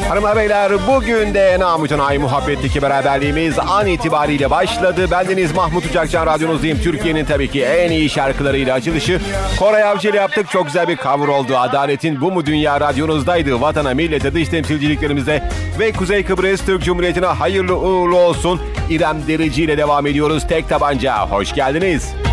Hanımlar beyler, bugün de Namütenayi Muhabbet'teki beraberliğimiz an itibariyle başladı. Bendeniz Mahmut Uçakcan, radyonuzdayım. Türkiye'nin tabii ki en iyi şarkılarıyla açılışı Koray Avcı ile yaptık. Çok güzel bir cover oldu. Adaletin Bu Mu Dünya radyonuzdaydı. Vatana, millete, dış temsilciliklerimize ve Kuzey Kıbrıs Türk Cumhuriyeti'ne hayırlı uğurlu olsun. İrem Derici ile devam ediyoruz. Tek tabanca. Hoş geldiniz.